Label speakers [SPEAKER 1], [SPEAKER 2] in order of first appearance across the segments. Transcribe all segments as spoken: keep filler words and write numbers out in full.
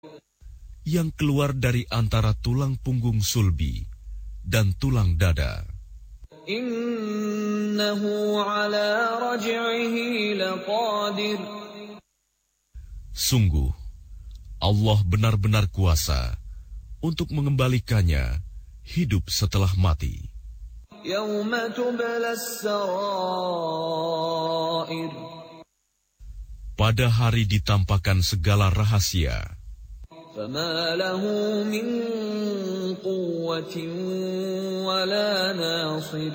[SPEAKER 1] yang keluar dari antara tulang punggung sulbi dan tulang dada.
[SPEAKER 2] Innahu ala raj'ihi laqadir.
[SPEAKER 1] Sungguh, Allah benar-benar kuasa untuk mengembalikannya hidup setelah mati.
[SPEAKER 2] Yawma tublas sarair.
[SPEAKER 1] Pada hari ditampakkan segala rahasia.
[SPEAKER 2] فَمَا لَهُ مِنْ قُوَّةٍ وَلَا نَاصِرٍ.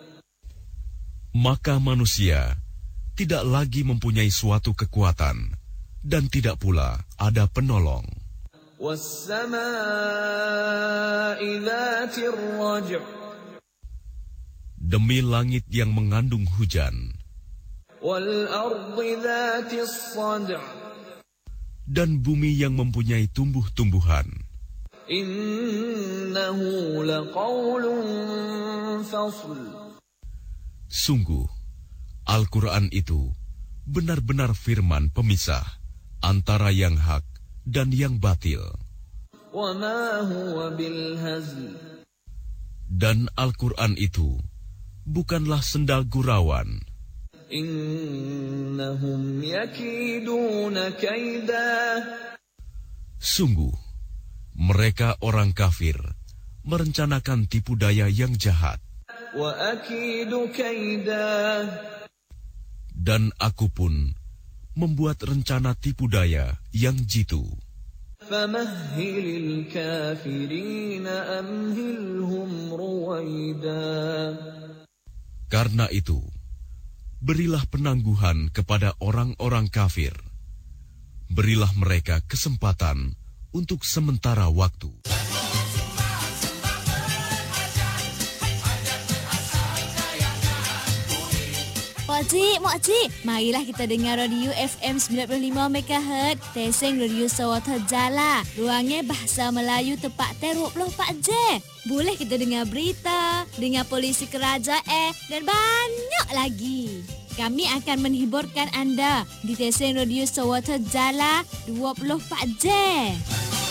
[SPEAKER 1] Maka manusia tidak lagi mempunyai suatu kekuatan dan tidak pula ada penolong.
[SPEAKER 2] وَالسَّمَاءِ ذَاتِ الرَّجْعِ.
[SPEAKER 1] Demi langit yang mengandung hujan.
[SPEAKER 2] وَالْأَرْضِ ذَاتِ الصَّدْعِ.
[SPEAKER 1] Dan bumi yang mempunyai tumbuh-tumbuhan.
[SPEAKER 2] Innahu laqaulun fasl.
[SPEAKER 1] Sungguh, Al-Quran itu benar-benar firman pemisah antara yang hak dan yang batil.
[SPEAKER 2] Wa ma huwa bil hazl.
[SPEAKER 1] Dan Al-Quran itu bukanlah sendal gurauan.
[SPEAKER 2] Innahum yakiduna kaida.
[SPEAKER 1] Sungguh, mereka orang kafir merencanakan tipu daya yang jahat.
[SPEAKER 2] Wa akidu kaida.
[SPEAKER 1] Dan aku pun membuat rencana tipu daya yang jitu.
[SPEAKER 2] Famahhilil kafirina amhilhum ruwaida.
[SPEAKER 1] Karena itu, berilah penangguhan kepada orang-orang kafir. Berilah mereka kesempatan untuk sementara waktu.
[SPEAKER 3] Makcik, makcik, marilah kita dengar radio F M sembilan puluh lima megahertz, Teseng Radio Sawata Jala. Ruangnya bahasa Melayu tepat dua puluh empat jam. Boleh kita dengar berita, dengar polisi kerajaan dan banyak lagi. Kami akan menghiburkan anda di Teseng Radio Sawata Jala dua puluh empat jam.